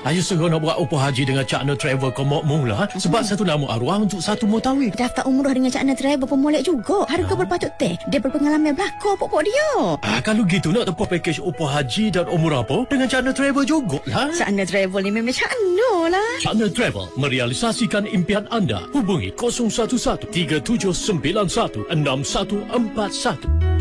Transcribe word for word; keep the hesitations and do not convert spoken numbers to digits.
Ayo segera nak buat upah haji dengan Cakna Travel Komok mula. Sebab satu nama arwah untuk satu mutawif. Daftar umrah dengan Cakna Travel pun molek juga. Harga ha? berpatut teh. Dia berpengalaman belakang pokok dia. Ah, kalau gitu nak tempuh pakej upah haji dan umrah apa dengan Cakna Travel jugalah. Cakna Travel ni memang Cakna lah. Cakna Travel merealisasikan impian anda. Hubungi kosong satu satu tiga tujuh sembilan satu enam satu empat satu.